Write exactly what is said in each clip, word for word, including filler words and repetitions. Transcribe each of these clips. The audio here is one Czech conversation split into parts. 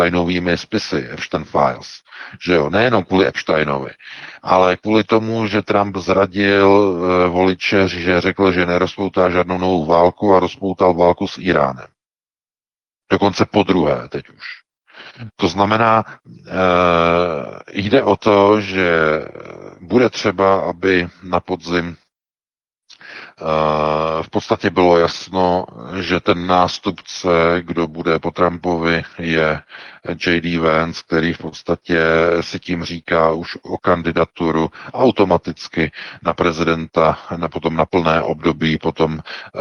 Epsteinovými spisy, Epstein Files, že jo, nejenom kvůli Epsteinovi, ale kvůli tomu, že Trump zradil e, voliče, že řekl, že nerozpoutá žádnou novou válku a rozpoutal válku s Iránem. Dokonce po druhé teď už. To znamená, e, jde o to, že bude třeba, aby na podzim v podstatě bylo jasno, že ten nástupce, kdo bude po Trumpovi, je J D Vance, který v podstatě si tím říká už o kandidaturu automaticky na prezidenta, na potom na plné období, potom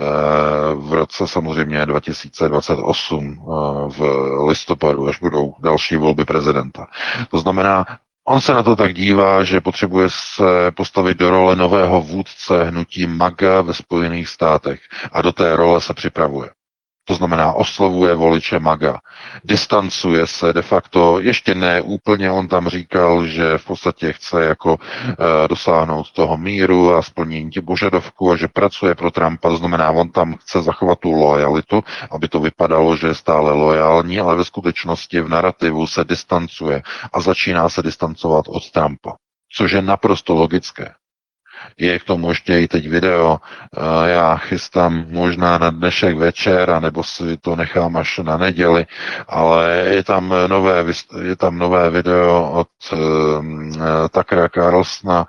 v roce samozřejmě dva tisíce dvacet osm v listopadu, až budou další volby prezidenta. To znamená, on se na to tak dívá, že potřebuje se postavit do role nového vůdce hnutí MAGA ve Spojených státech a do té role se připravuje. To znamená, oslovuje voliče MAGA, distancuje se de facto, ještě ne úplně, on tam říkal, že v podstatě chce jako e, dosáhnout toho míru a splnění těch požadavků a že pracuje pro Trumpa, to znamená, on tam chce zachovat tu lojalitu, aby to vypadalo, že je stále lojální, ale ve skutečnosti v narrativu se distancuje a začíná se distancovat od Trumpa, což je naprosto logické. Je k tomu ještě i teď video, já chystám možná na dnešek večer, nebo si to nechám až na neděli, ale je tam nové, je tam nové video od uh, Tuckera Carlsona,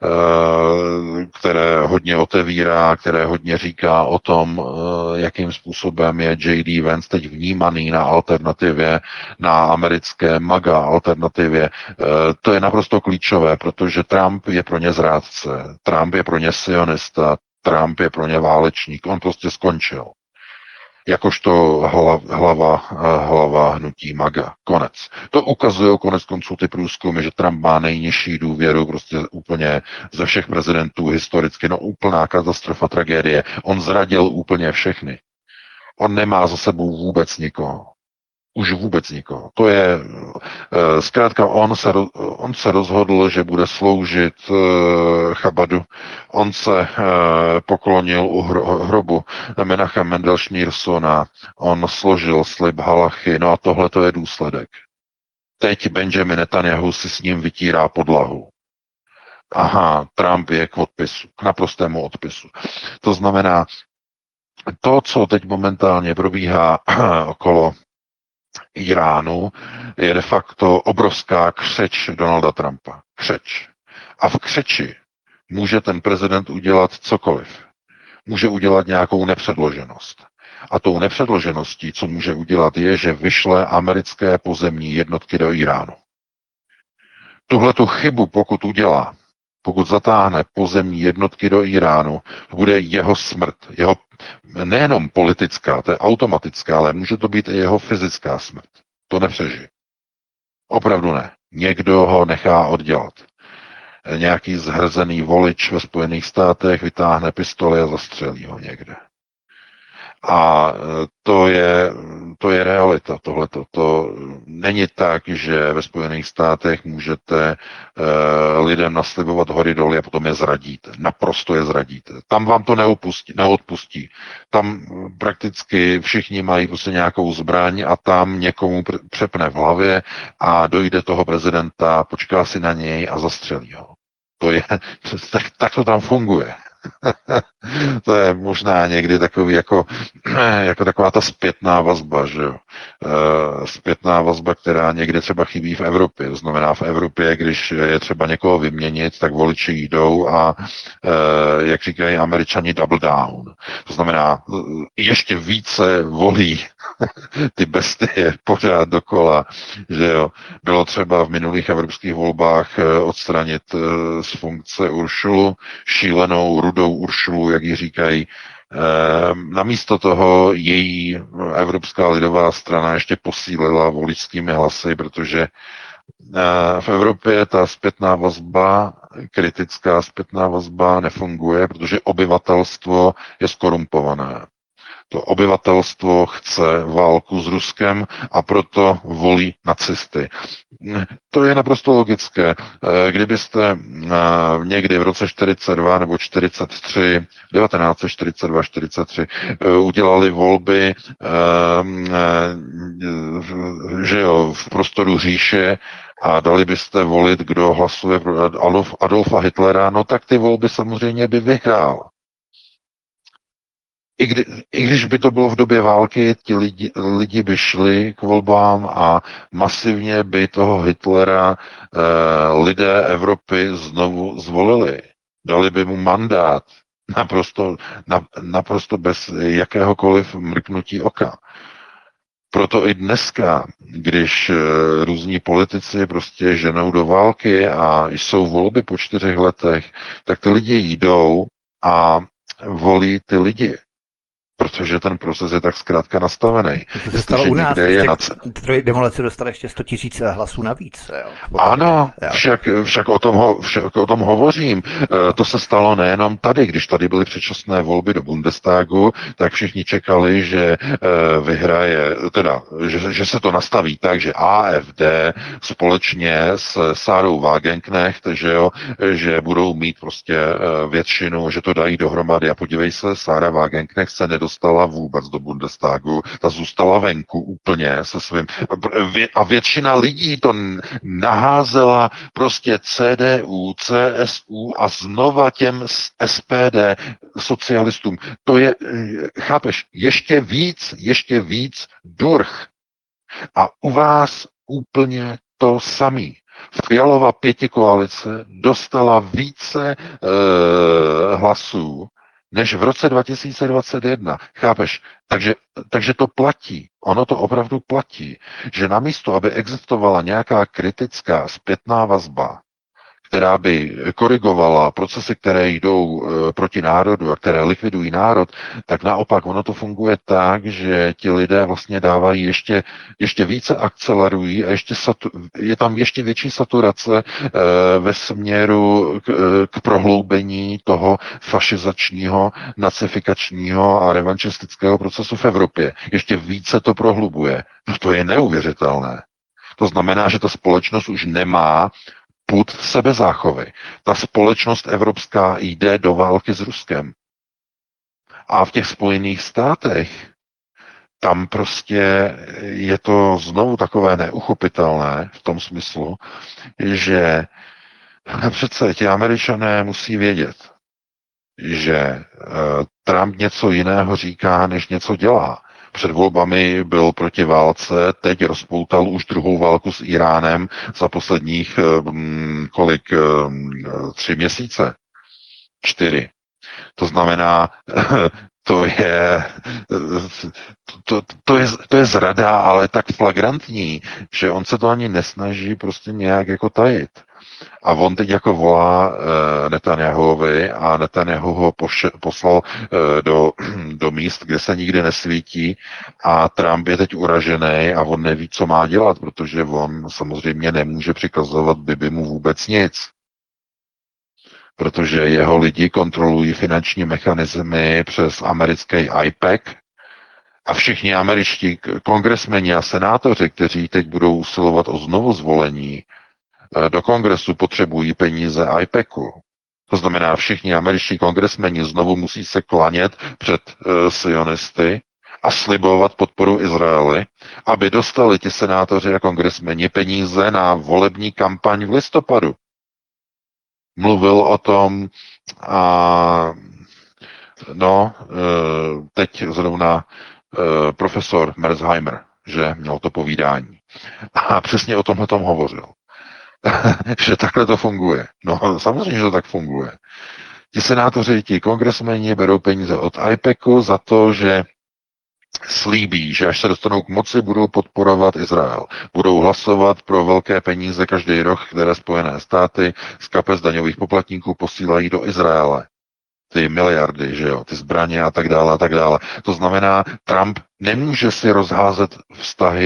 uh, které hodně otevírá, které hodně říká o tom, uh, jakým způsobem je J D Vance teď vnímaný na alternativě, na americké MAGA alternativě. Uh, to je naprosto klíčové, protože Trump je pro ně zrádce. Trump je pro ně sionista, Trump je pro ně válečník, on prostě skončil. Jakožto hlava, hlava, hlava hnutí MAGA. Konec. To ukazuje konec konců ty průzkumy, že Trump má nejnižší důvěru prostě úplně ze všech prezidentů historicky. No úplná katastrofa, tragédie. On zradil úplně všechny. On nemá za sebou vůbec nikoho. Už vůbec nikoho. To je, zkrátka on se, on se rozhodl, že bude sloužit Chabadu. On se poklonil u hrobu Menacha Mendel Schneersona. On složil slib halachy. No a tohle to je důsledek. Teď Benjamin Netanyahu si s ním vytírá podlahu. Aha, Trump je k odpisu, k naprostému odpisu. To znamená, to, co teď momentálně probíhá okolo Iránu, je de facto obrovská křeč Donalda Trumpa. Křeč. A v křeči může ten prezident udělat cokoliv. Může udělat nějakou nepředloženost. A tou nepředložeností, co může udělat, je, že vyšle americké pozemní jednotky do Iránu. Tuhle tu chybu, pokud udělá, pokud zatáhne pozemní jednotky do Iránu, bude jeho smrt, jeho nejenom politická, to je automatická, ale může to být i jeho fyzická smrt. To nepřežije. Opravdu ne. Někdo ho nechá oddělat. Nějaký zhrzený volič ve Spojených státech vytáhne pistoli a zastřelí ho někde. A to je, to je realita. Tohleto. To není tak, že ve Spojených státech můžete uh, lidem naslibovat hory doly a potom je zradíte. Naprosto je zradíte. Tam vám to neopustí, neodpustí. Tam prakticky všichni mají prostě nějakou zbraň a tam někomu přepne v hlavě a dojde toho prezidenta, počká si na něj a zastřelí ho. To je, tak, tak to tam funguje. To je možná někdy takový jako, jako taková ta zpětná vazba, že jo. E, zpětná vazba, která někde třeba chybí v Evropě. To znamená v Evropě, když je třeba někoho vyměnit, tak voliči jdou a e, jak říkají Američani double down. To znamená ještě více volí ty bestie pořád dokola, že jo. Bylo třeba v minulých evropských volbách odstranit z funkce Uršulu, šílenou rudou Uršulu, jak ji říkají. Namísto toho její Evropská lidová strana ještě posílila voličskými hlasy, protože v Evropě ta zpětná vazba, kritická zpětná vazba nefunguje, protože obyvatelstvo je skorumpované. To obyvatelstvo chce válku s Ruskem a proto volí nacisty. To je naprosto logické. Kdybyste někdy v roce čtyřicet dva nebo čtyřicet tři, devatenáct set čtyřicet dva čtyřicet tři udělali volby že jo, v prostoru říše a dali byste volit, kdo hlasuje pro Adolf, Adolfa Hitlera, no tak ty volby samozřejmě by vyhrál. I, kdy, I když by to bylo v době války, ti lidi, lidi by šli k volbám a masivně by toho Hitlera eh, lidé Evropy znovu zvolili. Dali by mu mandát naprosto, na, naprosto bez jakéhokoliv mrknutí oka. Proto i dneska, když různí politici prostě ženou do války a jsou volby po čtyřech letech, tak ty lidi jdou a volí ty lidi. Protože ten proces je tak zkrátka nastavený. To se stalo u nás. Je nad... Demolace dostala ještě sto tisíc hlasů navíc. Jo? Ano, však, však, o tom ho, však o tom hovořím. E, to se stalo nejenom tady. Když tady byly předčasné volby do Bundestagu, tak všichni čekali, že e, vyhraje, teda, že, že se to nastaví tak, že A F D společně s Sárou Wagenknecht, že, jo, že budou mít prostě většinu, že to dají dohromady. A podívej se, Sára Wagenknecht se nedostala vůbec do Bundestagu, ta zůstala venku úplně se svým. A většina lidí to naházela prostě C D U, C S U a znova těm S P D socialistům. To je, chápeš, ještě víc, ještě víc durch. A u vás úplně to samý. Fialova pětikoalice dostala více e, hlasů než v roce dva tisíce dvacet jedna. Chápeš? Takže, takže to platí. Ono to opravdu platí. Že namísto, aby existovala nějaká kritická zpětná vazba, která by korigovala procesy, které jdou e, proti národu a které likvidují národ, tak naopak ono to funguje tak, že ti lidé vlastně dávají ještě, ještě více akcelerují a ještě satu, je tam ještě větší saturace e, ve směru k, k prohloubení toho fašizačního, nacifikačního a revanšistického procesu v Evropě. Ještě více to prohlubuje. No to je neuvěřitelné. To znamená, že ta společnost už nemá pud sebezáchovy. Ta společnost evropská jde do války s Ruskem. A v těch Spojených státech tam prostě je to znovu takové neuchopitelné v tom smyslu, že přece ti Američané musí vědět, že Trump něco jiného říká, než něco dělá. Před volbami byl proti válce, teď rozpoutal už druhou válku s Iránem za posledních kolik, tři měsíce, čtyři. To znamená, to je, to, to, je, to je zrada, ale tak flagrantní, že on se to ani nesnaží prostě nějak jako tajit. A on teď jako volá uh, Netanyahuovi a Netanyahu ho poš- poslal uh, do, do míst, kde se nikdy nesvítí a Trump je teď uražený a on neví, co má dělat, protože on samozřejmě nemůže přikazovat Bibimu vůbec nic. Protože jeho lidi kontrolují finanční mechanismy přes americký I P E C a všichni američtí kongresmeni a senátoři, kteří teď budou usilovat o znovuzvolení do kongresu, potřebují peníze I P E C u. To znamená, všichni američtí kongresmeni znovu musí se klanět před uh, sionisty a slibovat podporu Izraeli, aby dostali ti senátoři a kongresmeni peníze na volební kampaň v listopadu. Mluvil o tom a no, uh, teď zrovna uh, profesor Merzheimer, že měl to povídání. A přesně o tomhle tom hovořil. Že takhle to funguje. No samozřejmě, že to tak funguje. Ti senátoři, ti kongresmeni berou peníze od I P E C u za to, že slíbí, že až se dostanou k moci, budou podporovat Izrael. Budou hlasovat pro velké peníze každý rok, které Spojené státy z kapes daňových poplatníků posílají do Izraele. Ty miliardy, že jo, ty zbraně a tak dále a tak dále. To znamená, Trump nemůže si rozházet vztahy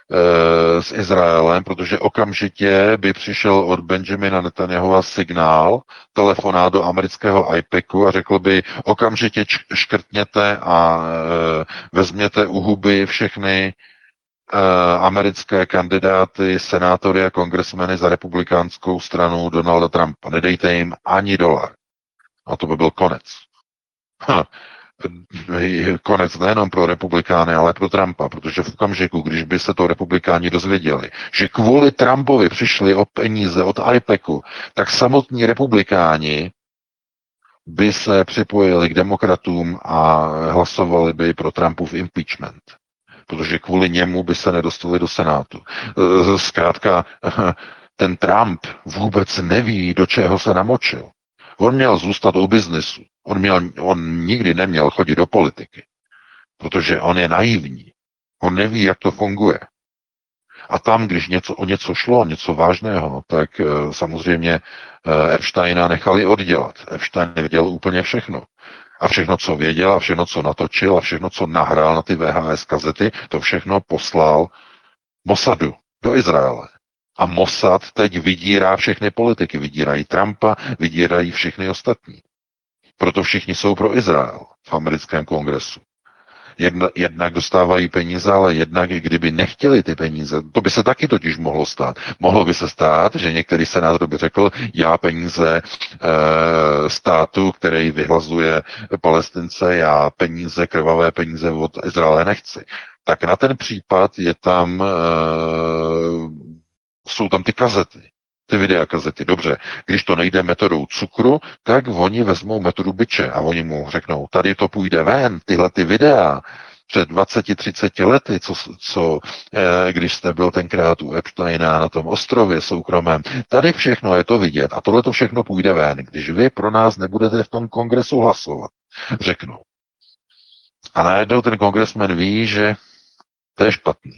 s Izraelem, protože okamžitě by přišel od Benjamina Netanyahua signál, telefonát do amerického IPECu a řekl by, okamžitě škrtněte a vezměte u huby všechny americké kandidáty, senátory a kongresmeny za republikánskou stranu Donalda Trumpa. Nedejte jim ani dolar. A to by byl konec. Ha. Konec nejenom pro republikány, ale pro Trumpa, protože v okamžiku, když by se to republikáni dozvěděli, že kvůli Trumpovi přišli o peníze od IPECu, tak samotní republikáni by se připojili k demokratům a hlasovali by pro Trumpův impeachment, protože kvůli němu by se nedostali do Senátu. Zkrátka, ten Trump vůbec neví, do čeho se namočil. On měl zůstat u biznesu. On, měl, on nikdy neměl chodit do politiky, protože on je naivní. On neví, jak to funguje. A tam, když něco, o něco šlo, něco vážného, tak e, samozřejmě e, Epsteina nechali oddělat. Epstein věděl úplně všechno. A všechno, co věděl, a všechno, co natočil, a všechno, co nahrál na ty V H S kazety, to všechno poslal Mossadu do Izraele. A Mossad teď vydírá všechny politiky. Vydírají Trumpa, vydírají všechny ostatní. Proto všichni jsou pro Izrael v americkém kongresu. Jedna, jednak dostávají peníze, ale jednak, kdyby nechtěli ty peníze, to by se taky totiž mohlo stát. Mohlo by se stát, že některý senátor by řekl, já peníze e, státu, který vyhlazuje Palestince, já peníze, krvavé peníze od Izraele nechci. Tak na ten případ je tam, e, jsou tam ty kazety. Ty videokazety. Dobře, když to nejde metodou cukru, tak oni vezmou metodu byče a oni mu řeknou, tady to půjde ven, tyhle ty videa před dvaceti třiceti lety, co, co eh, když jste byl tenkrát u Epsteina na tom ostrově soukromém, tady všechno je to vidět a tohle to všechno půjde ven, když vy pro nás nebudete v tom kongresu hlasovat, řeknou. A najednou ten kongresmen ví, že to je špatný.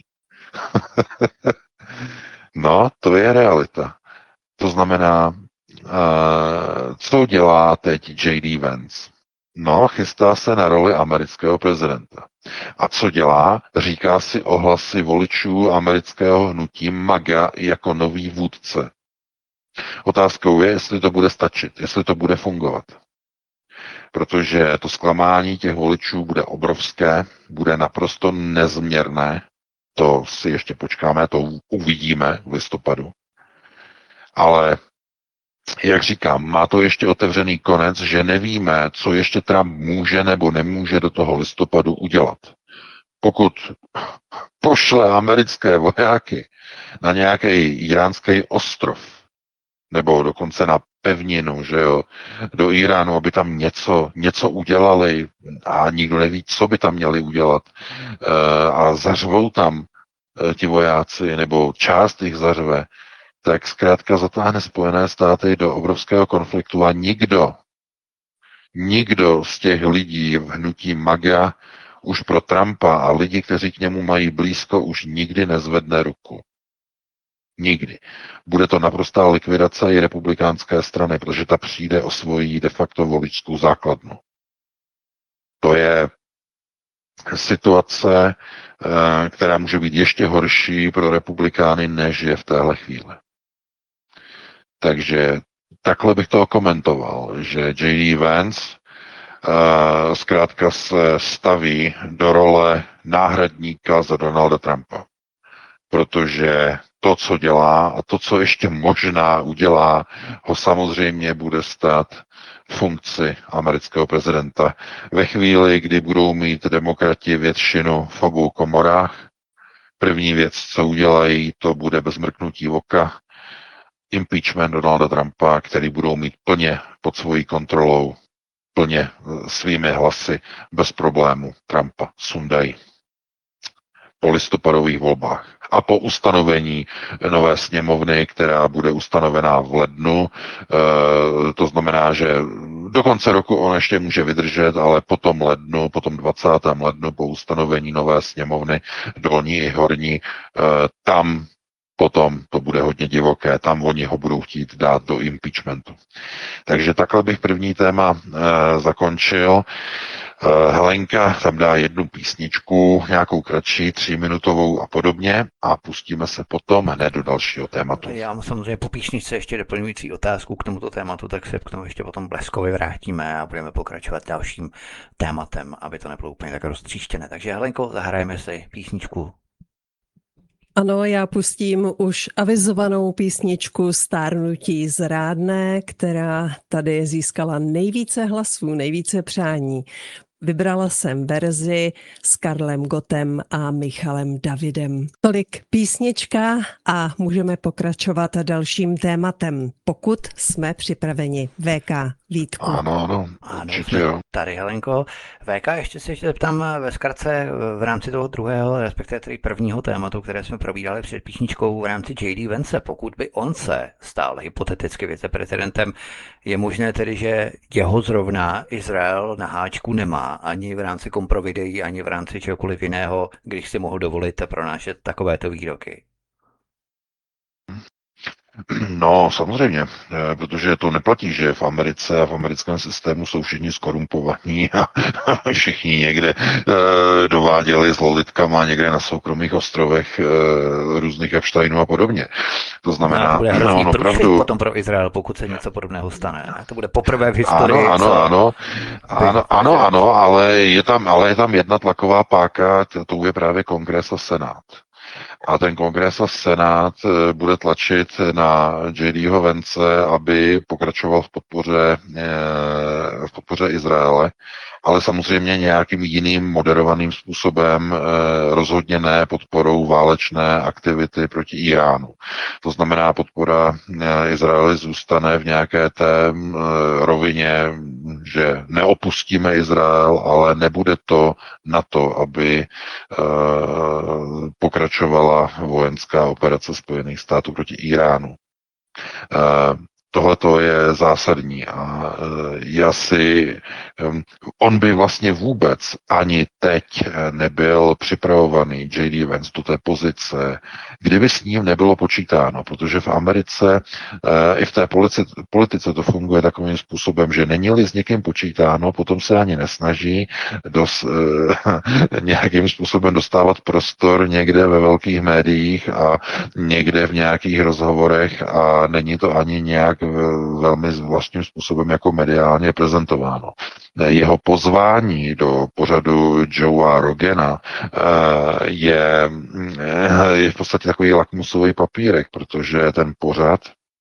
No, to je realita. To znamená, uh, co dělá teď J D Vance? No, chystá se na roli amerického prezidenta. A co dělá? Říká si ohlasy voličů amerického hnutí MAGA jako nový vůdce. Otázkou je, jestli to bude stačit, jestli to bude fungovat. Protože to zklamání těch voličů bude obrovské, bude naprosto nezměrné. To si ještě počkáme, to uvidíme v listopadu. Ale, jak říkám, má to ještě otevřený konec, že nevíme, co ještě Trump může nebo nemůže do toho listopadu udělat. Pokud pošle americké vojáky na nějaký iránský ostrov, nebo dokonce na pevninu, že jo, do Iránu, aby tam něco, něco udělali a nikdo neví, co by tam měli udělat, a zařvou tam ti vojáci, nebo část jich zařve, tak zkrátka zatáhne Spojené státy do obrovského konfliktu a nikdo, nikdo z těch lidí v hnutí MAGA už pro Trumpa a lidi, kteří k němu mají blízko, už nikdy nezvedne ruku. Nikdy. Bude to naprostá likvidace i republikánské strany, protože ta přijde o svoji de facto voličskou základnu. To je situace, která může být ještě horší pro republikány, než je v téhle chvíli. Takže takhle bych to komentoval, že J D Vance uh, zkrátka se staví do role náhradníka za Donalda Trumpa. Protože to, co dělá a to, co ještě možná udělá, ho samozřejmě bude stát funkci amerického prezidenta. Ve chvíli, kdy budou mít demokrati většinu v obou komorách, první věc, co udělají, to bude bez mrknutí oka, impeachment Donalda Trumpa, který budou mít plně pod svojí kontrolou, plně svými hlasy, bez problému Trumpa sundají po listopadových volbách a po ustanovení nové sněmovny, která bude ustanovená v lednu. E, to znamená, že do konce roku on ještě může vydržet, ale po tom lednu, po tom dvacátém lednu, po ustanovení nové sněmovny, dolní i horní, e, tam potom to bude hodně divoké, tam oni ho budou chtít dát do impeachmentu. Takže takhle bych první téma e, zakončil. Helenka tam dá jednu písničku, nějakou kratší, tříminutovou a podobně a pustíme se potom hned do dalšího tématu. Já mám samozřejmě po písničce ještě doplňující otázku k tomuto tématu, tak se k tomu ještě potom bleskovi vrátíme a budeme pokračovat dalším tématem, aby to nebylo úplně tak roztříštěné. Takže Helenko, zahrajeme si písničku. Ano, já pustím už avizovanou písničku Stárnutí zrádné, která tady získala nejvíce hlasů, nejvíce přání. Vybrala jsem verzi s Karlem Gottem a Michalem Davidem. Tolik písnička a můžeme pokračovat dalším tématem, pokud jsme připraveni. V K, Vítku. Ano, ano, Ano, určitě jo. Tady, Helenko. V K, ještě se ještě zeptám ve zkratce v rámci toho druhého, respektive tedy prvního tématu, které jsme probírali před písničkou v rámci J D Vance. Pokud by on se stal hypoteticky viceprezidentem, je možné tedy, že jeho zrovna Izrael na háčku nemá ani v rámci komprovideí, ani v rámci čehokoliv jiného, když si mohl dovolit pronášet takovéto výroky? No, samozřejmě, protože to neplatí, že v Americe a v americkém systému jsou všichni skorumpovaní a všichni někde e, dováděli s lolitkama někde na soukromých ostrovech e, různých Epsteinů a podobně. To znamená, no, to bude hrozný no, opravdu... potom pro Izrael, pokud se něco podobného stane. To bude poprvé v historii. Ano, ano, ano, ano, ano, ano, ale je tam, ale je tam jedna tlaková páka, to je právě Kongres a Senát. A ten Kongres a Senát bude tlačit na J D Vance, aby pokračoval v podpoře, v podpoře Izraele, ale samozřejmě nějakým jiným moderovaným způsobem, rozhodně ne podporou válečné aktivity proti Iránu. To znamená, podpora Izraele zůstane v nějaké té rovině, že neopustíme Izrael, ale nebude to na to, aby pokračovala vojenská operace Spojených států proti Iránu. Tohle to je zásadní a já si, on by vlastně vůbec ani teď nebyl připravovaný J D Vance do té pozice, kdyby s ním nebylo počítáno, protože v Americe i v té politice, politice to funguje takovým způsobem, že není-li s někým počítáno, potom se ani nesnaží dos, nějakým způsobem dostávat prostor někde ve velkých médiích a někde v nějakých rozhovorech a není to ani nějak velmi zvláštním způsobem jako mediálně prezentováno. Jeho pozvání do pořadu Joea Rogana je, je v podstatě takový lakmusový papírek, protože ten pořad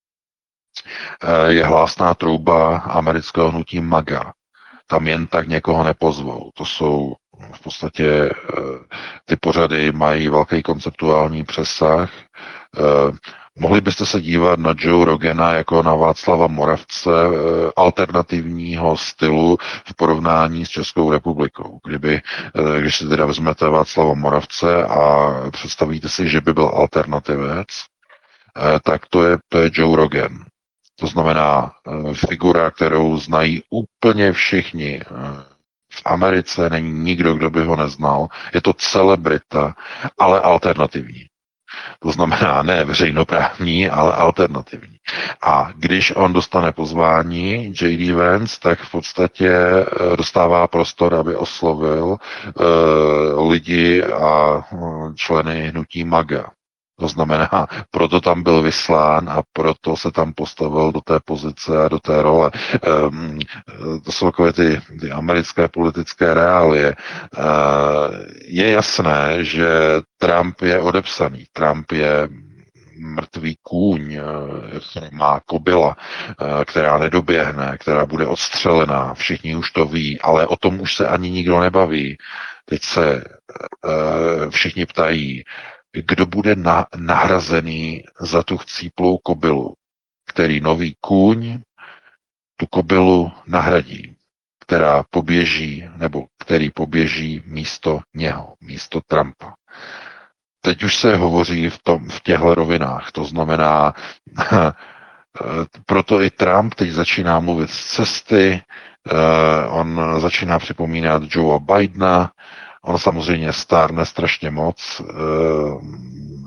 je hlásná trouba amerického hnutí MAGA. Tam jen tak někoho nepozvou. To jsou v podstatě ty pořady mají velký konceptuální přesah. Mohli byste se dívat na Joe Rogana jako na Václava Moravce alternativního stylu v porovnání s Českou republikou. Kdyby, když si teda vezmete Václava Moravce a představíte si, že by byl alternativec, tak to je, to je Joe Rogan. To znamená figura, kterou znají úplně všichni. V Americe není nikdo, kdo by ho neznal. Je to celebrita, ale alternativní. To znamená ne veřejnoprávní, ale alternativní. A když on dostane pozvání J D Vance, tak v podstatě dostává prostor, aby oslovil uh, lidi a členy hnutí MAGA. To znamená, proto tam byl vyslán a proto se tam postavil do té pozice a do té role. Um, to jsou takové ty, ty americké politické reálie. Uh, je jasné, že Trump je odepsaný. Trump je mrtvý kůň, má kobila, která nedoběhne, která bude odstřelená. Všichni už to ví, ale o tom už se ani nikdo nebaví. Teď se uh, všichni ptají, kdo bude na, nahrazený za tu chcíplou kobylu, který nový kůň tu kobylu nahradí, která poběží, nebo který poběží místo něho, místo Trumpa. Teď už se hovoří v, tom, v těchto rovinách, to znamená, proto i Trump teď začíná mluvit z cesty, on začíná připomínat Joea Bidena. On samozřejmě stárne strašně moc,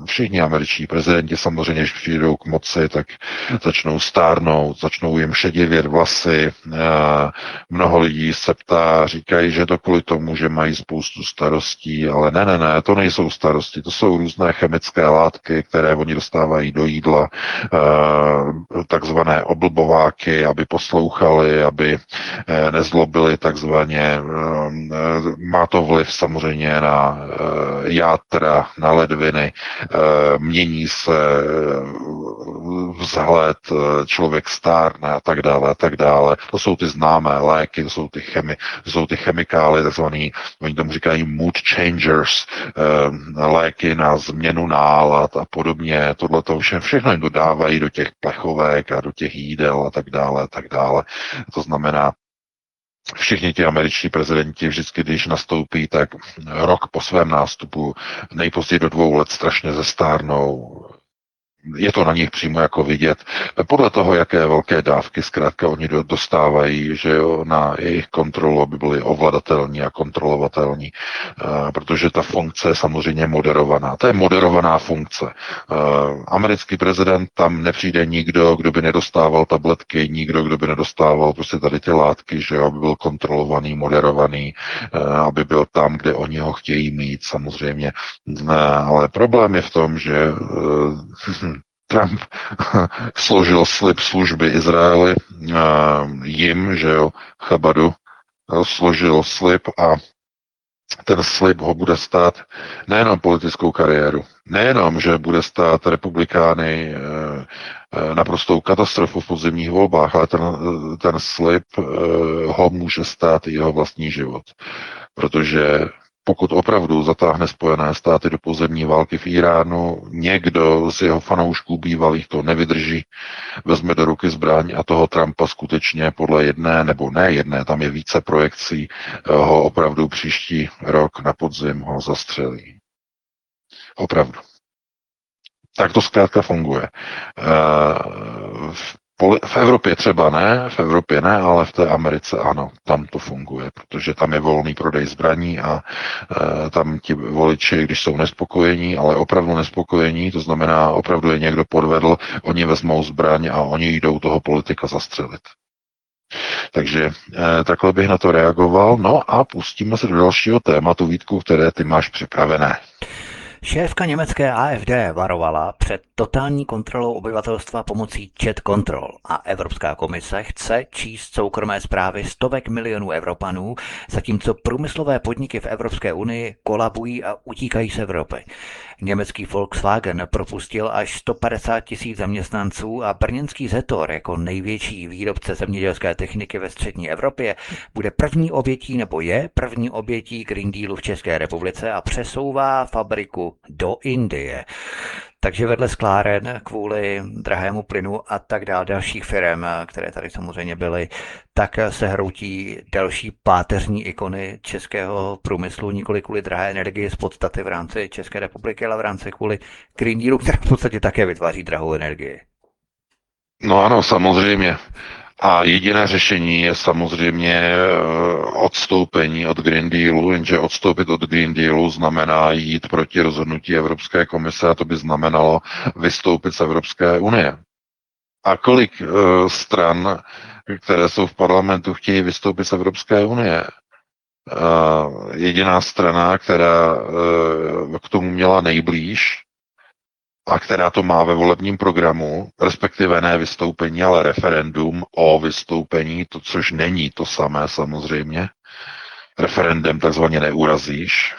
všichni američtí prezidenti samozřejmě, když přijdou k moci, tak začnou stárnout, začnou jim šedivět vlasy. Mnoho lidí se ptá, říkají, že to kvůli tomu, že mají spoustu starostí, ale ne, ne, ne, to nejsou starosti, to jsou různé chemické látky, které oni dostávají do jídla, takzvané oblbováky, aby poslouchali, aby nezlobili takzvaně. Má to vliv samozřejmě na játra, na ledviny, mění se vzhled, člověk stárne a tak dále, a tak dále. To jsou ty známé léky, to jsou ty, chemi, to jsou ty chemikály, takzvaný, oni tomu říkají mood changers, léky na změnu nálad a podobně. Tohle to vše, všechno jim dodávají do těch plechovek a do těch jídel a tak dále, a tak dále. To znamená, všichni ti američtí prezidenti vždycky, když nastoupí, tak rok po svém nástupu, nejpozději do dvou let strašně zestárnou. Je to na nich přímo jako vidět. Podle toho, jaké velké dávky zkrátka oni dostávají, že jo, na jejich kontrolu, aby byly ovladatelní a kontrolovatelní, protože ta funkce je samozřejmě moderovaná. To je moderovaná funkce. Americký prezident, tam nepřijde nikdo, kdo by nedostával tabletky, nikdo, kdo by nedostával prostě tady ty látky, že jo, aby byl kontrolovaný, moderovaný, aby byl tam, kde oni ho chtějí mít, samozřejmě. Ale problém je v tom, že Trump složil slib služby Izraeli jim, že jo, Chabadu, složil slib a ten slib ho bude stát nejenom politickou kariéru, nejenom, že bude stát republikány naprostou katastrofu v podzimních volbách, ale ten, ten slib ho může stát i jeho vlastní život. Protože pokud opravdu zatáhne Spojené státy do pozemní války v Iránu, někdo z jeho fanoušků bývalých to nevydrží, vezme do ruky zbraň a toho Trumpa skutečně podle jedné, nebo ne jedné, tam je více projekcí, ho opravdu příští rok na podzim ho zastřelí. Opravdu. Tak to zkrátka funguje. V V Evropě třeba ne, v Evropě ne, ale v té Americe ano, tam to funguje, protože tam je volný prodej zbraní a e, tam ti voliči, když jsou nespokojení, ale opravdu nespokojení, to znamená, opravdu je někdo podvedl, oni vezmou zbraň a oni jdou toho politika zastřelit. Takže e, takhle bych na to reagoval, no a pustíme se do dalšího tématu, Vítku, které ty máš připravené. Šéfka německé A F D varovala před totální kontrolou obyvatelstva pomocí chat control a Evropská komise chce číst soukromé zprávy stovek milionů Evropanů, zatímco průmyslové podniky v Evropské unii kolabují a utíkají z Evropy. Německý Volkswagen propustil až sto padesát tisíc zaměstnanců a brněnský Zetor jako největší výrobce zemědělské techniky ve střední Evropě bude první obětí nebo je první obětí Green Dealu v České republice a přesouvá fabriku do Indie. Takže vedle skláren kvůli drahému plynu a tak dále dalších firm, které tady samozřejmě byly, tak se hroutí další páteřní ikony českého průmyslu, nikoli kvůli drahé energie z podstaty v rámci České republiky, ale v rámci kvůli Green Dealu, která v podstatě také vytváří drahou energii. No ano, samozřejmě. A jediné řešení je samozřejmě odstoupení od Green Dealu, jenže odstoupit od Green Dealu znamená jít proti rozhodnutí Evropské komise a to by znamenalo vystoupit z Evropské unie. A kolik uh, stran, které jsou v parlamentu, chtějí vystoupit z Evropské unie? Uh, jediná strana, která uh, k tomu měla nejblíž, a která to má ve volebním programu, respektive ne vystoupení, ale referendum o vystoupení, to což není to samé samozřejmě. Referendem takzvaně neurazíš.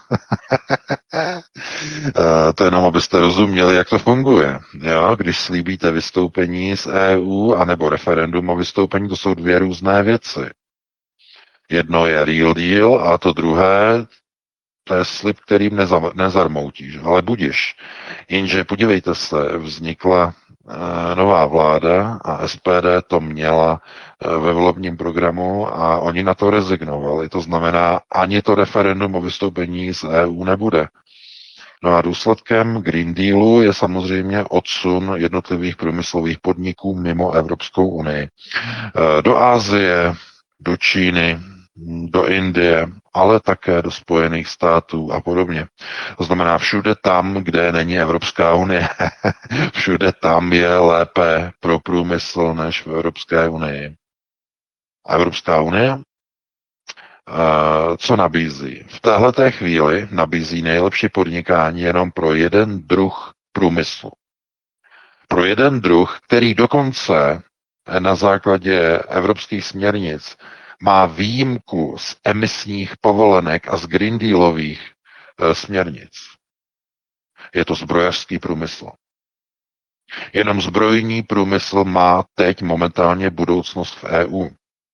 To jenom, abyste rozuměli, jak to funguje. Jo? Když slíbíte vystoupení z E U, anebo referendum o vystoupení, to jsou dvě různé věci. Jedno je real deal a to druhé, to je slib, kterým neza, nezarmoutíš, ale budiš. Jenže podívejte se, vznikla e, nová vláda a S P D to měla e, ve volebním programu a oni na to rezignovali. To znamená, ani to referendum o vystoupení z E U nebude. No a důsledkem Green Dealu je samozřejmě odsun jednotlivých průmyslových podniků mimo Evropskou unii. E, do Asie, do Číny, do Indie, ale také do Spojených států a podobně. To znamená všude tam, kde není Evropská unie. Všude tam je lépe pro průmysl než v Evropské unii. A Evropská unie co nabízí? V téhleté chvíli nabízí nejlepší podnikání jenom pro jeden druh průmyslu. Pro jeden druh, který dokonce na základě evropských směrnic má výjimku z emisních povolenek a z Green Dealových e, směrnic. Je to zbrojařský průmysl. Jenom zbrojní průmysl má teď momentálně budoucnost v E U.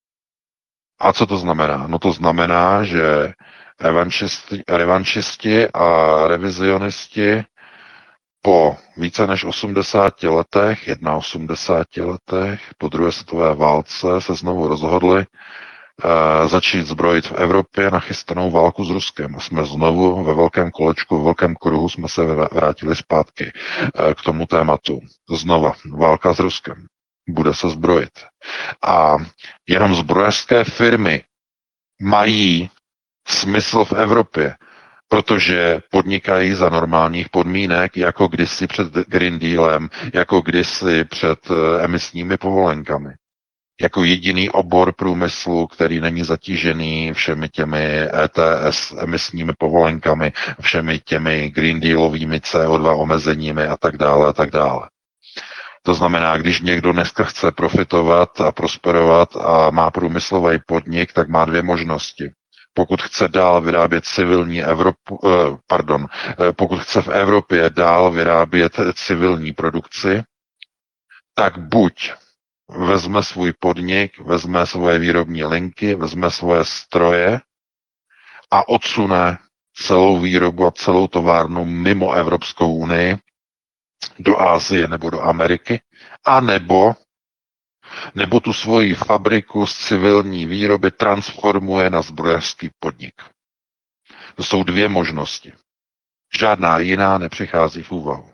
A co to znamená? No to znamená, že revanšisti, revanšisti a revizionisti po více než osmdesáti letech, osmdesáti letech, po druhé světové válce se znovu rozhodli uh, začít zbrojit v Evropě na chystanou válku s Ruskem. A jsme znovu ve velkém kolečku, ve velkém kruhu jsme se vrátili zpátky uh, k tomu tématu. Znova válka s Ruskem. Bude se zbrojit. A jenom zbrojařské firmy mají smysl v Evropě, protože podnikají za normálních podmínek, jako kdysi před Green Dealem, jako kdysi před emisními povolenkami. Jako jediný obor průmyslu, který není zatížený všemi těmi E T S emisními povolenkami, všemi těmi Green Dealovými C O dva omezeními a tak dále a tak dále. To znamená, když někdo dneska chce profitovat a prosperovat a má průmyslový podnik, tak má dvě možnosti. Pokud chce dál vyrábět civilní Evropu, pardon, pokud chce v Evropě dál vyrábět civilní produkci, tak buď vezme svůj podnik, vezme svoje výrobní linky, vezme svoje stroje a odsune celou výrobu a celou továrnu mimo Evropskou unii, do Asie nebo do Ameriky, a nebo, nebo tu svoji fabriku z civilní výroby transformuje na zbrojařský podnik. To jsou dvě možnosti. Žádná jiná nepřichází v úvahu.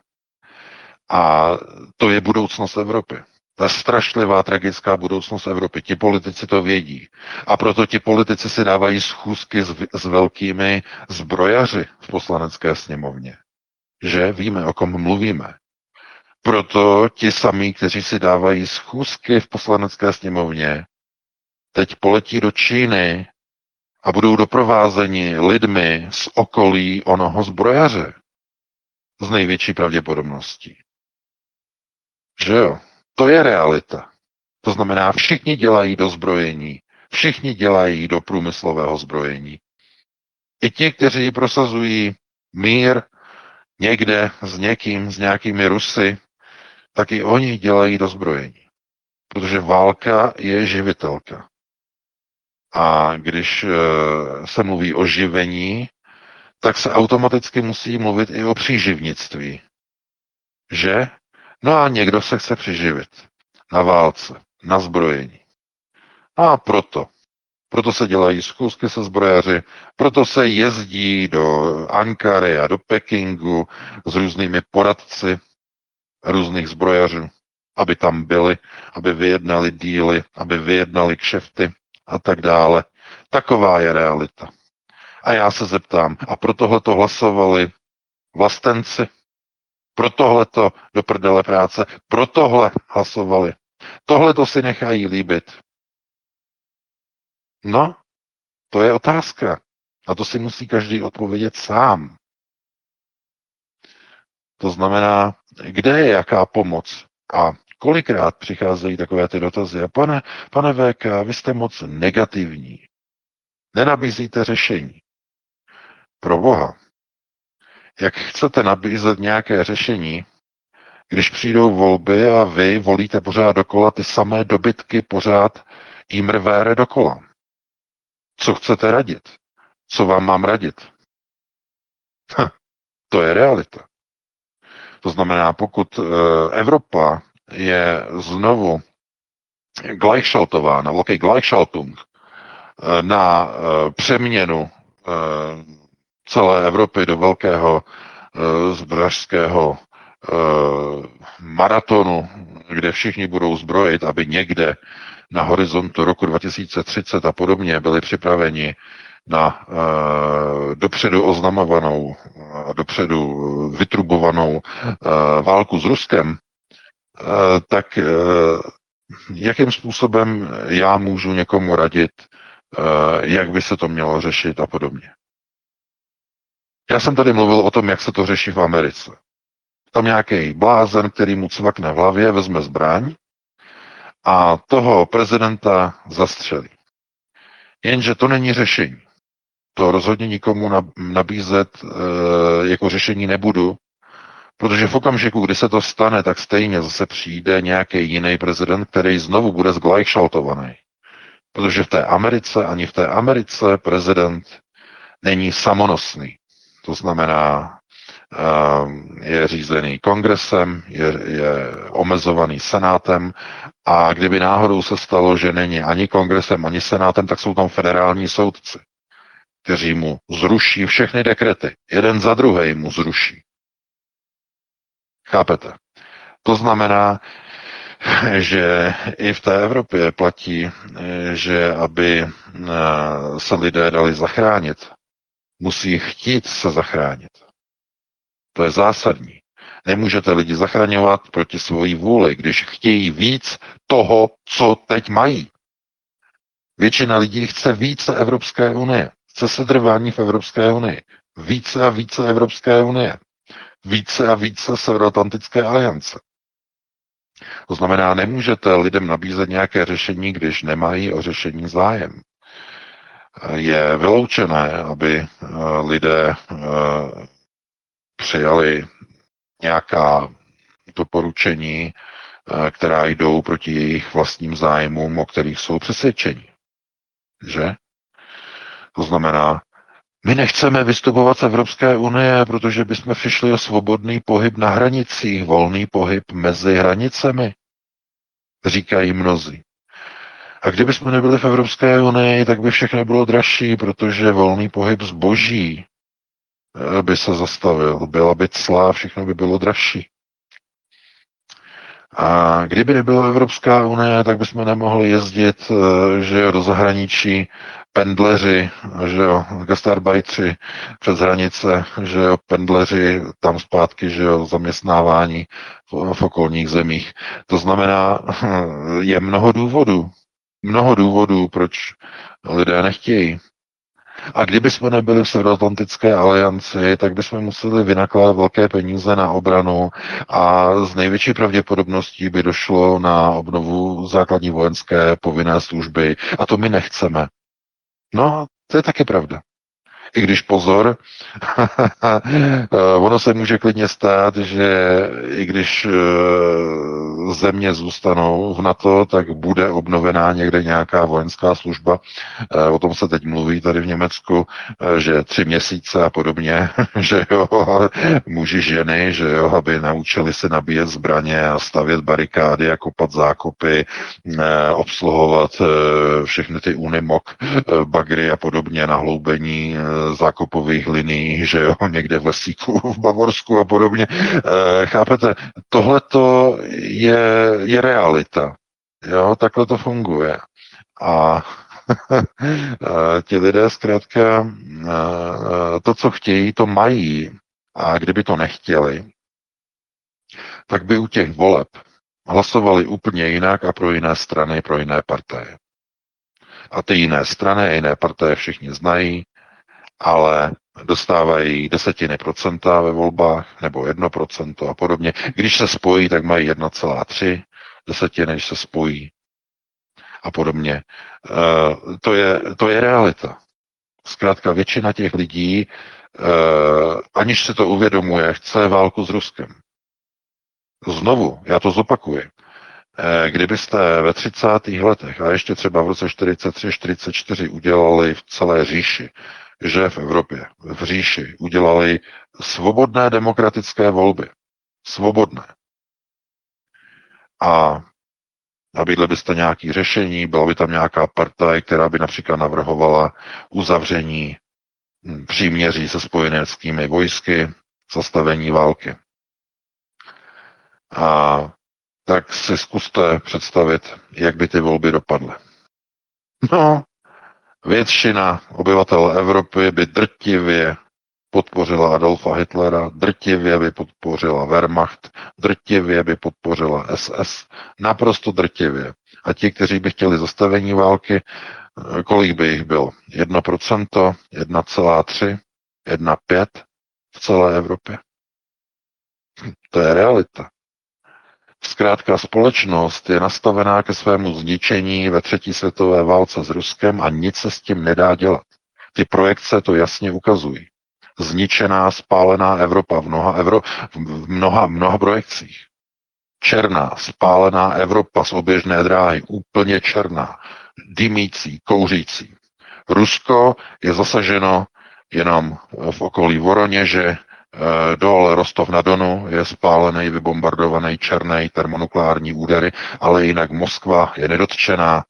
A to je budoucnost Evropy. To je strašlivá, tragická budoucnost Evropy. Ti politici to vědí. A proto ti politici si dávají schůzky s, s velkými zbrojaři v poslanecké sněmovně. Že víme, o kom mluvíme. Proto ti samí, kteří si dávají schůzky v poslanecké sněmovně, teď poletí do Číny a budou doprovázeni lidmi z okolí onoho zbrojaře. Z největší pravděpodobností. Že jo? To je realita. To znamená, všichni dělají do zbrojení, všichni dělají do průmyslového zbrojení. I ti, kteří prosazují mír někde s někým, s nějakými Rusy, tak i oni dělají do zbrojení. Protože válka je živitelka. A když se mluví o živení, tak se automaticky musí mluvit i o příživnictví. Že? No a někdo se chce přiživit na válce, na zbrojení. A proto. Proto se dělají schůzky se zbrojaři, proto se jezdí do Ankary a do Pekingu s různými poradci různých zbrojařů, aby tam byli, aby vyjednali díly, aby vyjednali kšefty a tak dále. Taková je realita. A já se zeptám, a pro tohleto hlasovali vlastenci? Pro tohleto do prdele práce? Pro tohle hlasovali? Tohleto si nechají líbit? No, to je otázka. A to si musí každý odpovědět sám. To znamená, kde je jaká pomoc a kolikrát přicházejí takové ty dotazy. A pane, pane V K, vy jste moc negativní. Nenabízíte řešení. Pro Boha. Jak chcete nabízet nějaké řešení, když přijdou volby a vy volíte pořád dokola ty samé dobytky, pořád imrvére dokola? Co chcete radit? Co vám mám radit? Ha, to je realita. To znamená, pokud Evropa je znovu gleichschaltována, velký Gleichschaltung na přeměnu celé Evropy do velkého zbrojařského maratonu, kde všichni budou zbrojit, aby někde na horizontu roku dva tisíce třicet a podobně byli připraveni na uh, dopředu oznamovanou a dopředu vytrubovanou uh, válku s Ruskem, uh, tak uh, jakým způsobem já můžu někomu radit, uh, jak by se to mělo řešit a podobně. Já jsem tady mluvil o tom, jak se to řeší v Americe. Tam nějaký blázen, který mu cvakne v hlavě, vezme zbraň a toho prezidenta zastřelí. Jenže to není řešení. To rozhodně nikomu nabízet e, jako řešení nebudu, protože v okamžiku, kdy se to stane, tak stejně zase přijde nějaký jiný prezident, který znovu bude zglajšaltovaný. Protože v té Americe, ani v té Americe prezident není samonosný. To znamená, je řízený kongresem, je, je omezovaný senátem a kdyby náhodou se stalo, že není ani kongresem, ani senátem, tak jsou tam federální soudci, kteří mu zruší všechny dekrety. Jeden za druhý mu zruší. Chápete? To znamená, že i v té Evropě platí, že aby se lidé dali zachránit, musí chtít se zachránit. To je zásadní. Nemůžete lidi zachraňovat proti svojí vůli, když chtějí víc toho, co teď mají. Většina lidí chce více Evropské unie. Chce setrvání v Evropské unii. Více a více Evropské unie. Více a více Severoatlantické aliance. To znamená, nemůžete lidem nabízet nějaké řešení, když nemají o řešení zájem. Je vyloučené, aby lidé přijali nějaká doporučení, která jdou proti jejich vlastním zájmům, o kterých jsou přesvědčeni. Že? To znamená, my nechceme vystupovat z Evropské unie, protože bychom přišli o svobodný pohyb na hranicích, volný pohyb mezi hranicemi, říkají mnozí. A kdybychom nebyli v Evropské unii, tak by všechno bylo dražší, protože volný pohyb zboží by se zastavil, byla by cla, všechno by bylo dražší. A kdyby nebyla Evropská unie, tak bychom nemohli jezdit, že jo, do zahraničí pendleři, že jo, gastarbajtři přes hranice, že jo, pendleři tam zpátky, že jo, zaměstnávání v, v okolních zemích. To znamená, je mnoho důvodů, mnoho důvodů, proč lidé nechtějí. A kdyby jsme nebyli v Severoatlantické alianci, tak bychom museli vynakládat velké peníze na obranu a z největší pravděpodobností by došlo na obnovu základní vojenské povinné služby. A to my nechceme. No, to je taky pravda. I když pozor, ono se může klidně stát, že i když země zůstanou v NATO, tak bude obnovená někde nějaká vojenská služba. O tom se teď mluví tady v Německu, že tři měsíce a podobně, že jo, muži, ženy, že jo, aby naučili se nabíjet zbraně a stavět barikády a kopat zákopy, obsluhovat všechny ty unimog, bagry a podobně na hloubení zákopových linií, že jo, někde v lesíku v Bavorsku a podobně. E, chápete, tohleto je, je realita. Jo, takhle to funguje. A ti lidé zkrátka to, co chtějí, to mají. A kdyby to nechtěli, tak by u těch voleb hlasovali úplně jinak a pro jiné strany, pro jiné partaje. A ty jiné strany a jiné partaje všichni znají, ale dostávají desetiny procenta ve volbách, nebo jedno procento a podobně. Když se spojí, tak mají jedna celá tři desetiny, když se spojí a podobně. E, to, je, to je realita. Zkrátka většina těch lidí, e, aniž se to uvědomuje, chce válku s Ruskem. Znovu, já to zopakuji. E, kdybyste ve třicátých letech a ještě třeba v roce čtyřicet tři čtyřicet čtyři udělali v celé říši, že v Evropě, v říši, udělali svobodné demokratické volby. Svobodné. A nabídli byste nějaké řešení, byla by tam nějaká partaj, která by například navrhovala uzavření příměří se spojeneckými vojsky, zastavení války. A tak si zkuste představit, jak by ty volby dopadly. No, většina obyvatel Evropy by drtivě podpořila Adolfa Hitlera, drtivě by podpořila Wehrmacht, drtivě by podpořila S S, naprosto drtivě. A ti, kteří by chtěli zastavení války, kolik by jich bylo? jedno procento, jedna celá tři, jedna celá pět v celé Evropě. To je realita. Zkrátka společnost je nastavená ke svému zničení ve třetí světové válce s Ruskem a nic se s tím nedá dělat. Ty projekce to jasně ukazují. Zničená, spálená Evropa v mnoha, Evro, v mnoha, mnoha projekcích. Černá, spálená Evropa z oběžné dráhy, úplně černá, dymící, kouřící. Rusko je zasaženo jenom v okolí Voroněže, dole Rostov na Donu je spálený, vybombardovaný černý termonukleární údery, ale jinak Moskva je nedotčená,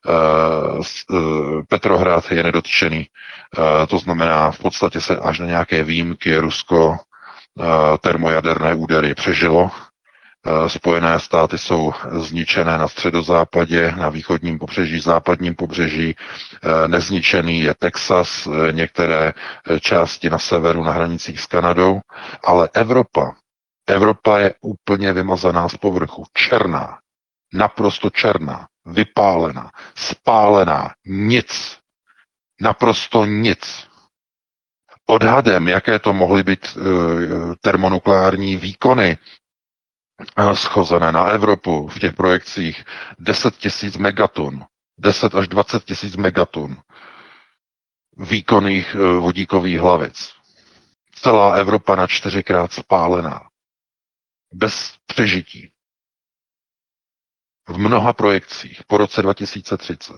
Petrohrad je nedotčený, to znamená v podstatě se až na nějaké výjimky Rusko termojaderné údery přežilo. Spojené státy jsou zničené na středozápadě, na východním pobřeží, západním pobřeží. Nezničený je Texas, některé části na severu na hranicích s Kanadou, ale Evropa, Evropa je úplně vymazaná z povrchu, černá, naprosto černá, vypálená, spálená, nic, naprosto nic. Odhadem, jaké to mohly být termonukleární výkony schozené na Evropu v těch projekcích deset tisíc megaton, deset až dvacet tisíc megaton výkonných vodíkových hlavic. Celá Evropa na čtyřikrát spálená. Bez přežití. V mnoha projekcích po roce dva tisíce třicet.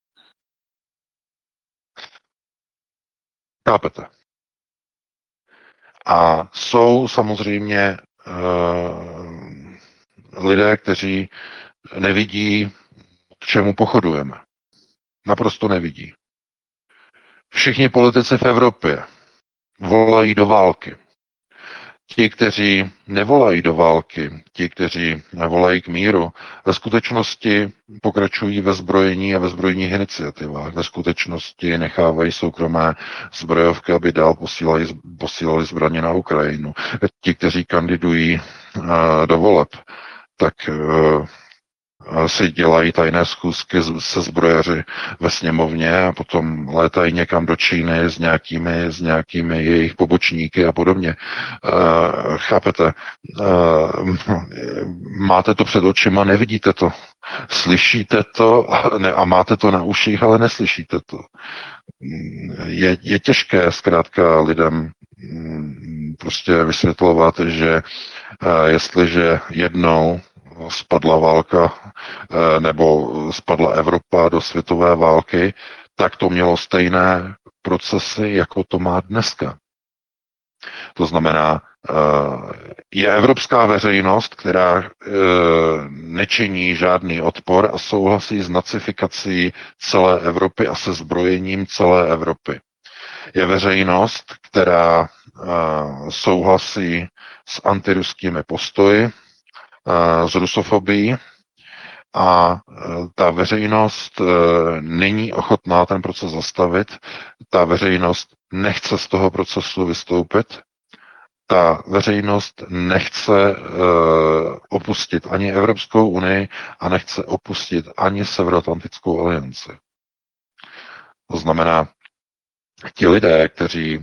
Chápete? A jsou samozřejmě lidé, kteří nevidí, k čemu pochodujeme. Naprosto nevidí. Všichni politici v Evropě volají do války. Ti, kteří nevolají do války, ti, kteří volají k míru, ve skutečnosti pokračují ve zbrojení a ve zbrojních iniciativách. Ve skutečnosti nechávají soukromé zbrojovky, aby dál posílali, posílali zbraně na Ukrajinu. Ti, kteří kandidují uh, do voleb, tak uh, si dělají tajné schůzky se zbrojaři ve sněmovně a potom létají někam do Číny s nějakými, s nějakými jejich pobočníky a podobně. Uh, chápete? Uh, máte to před očima, nevidíte to. Slyšíte to ne, a máte to na uších, ale neslyšíte to. Je, je těžké zkrátka lidem prostě vysvětlovat, že uh, jestliže jednou spadla válka nebo spadla Evropa do světové války, tak to mělo stejné procesy, jako to má dneska. To znamená, je evropská veřejnost, která nečiní žádný odpor a souhlasí s nacifikací celé Evropy a se zbrojením celé Evropy. Je veřejnost, která souhlasí s antiruskými postoji, z rusofobii a ta veřejnost není ochotná ten proces zastavit, ta veřejnost nechce z toho procesu vystoupit, ta veřejnost nechce opustit ani Evropskou unii a nechce opustit ani Severoatlantickou alianci. To znamená, ti lidé, kteří